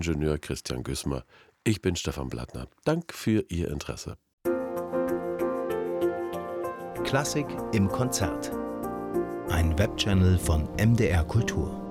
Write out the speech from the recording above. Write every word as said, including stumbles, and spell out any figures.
Ingenieur Christian Güßmer. Ich bin Stefan Blattner. Dank für Ihr Interesse. Klassik im Konzert. Ein Webchannel von M D R Kultur.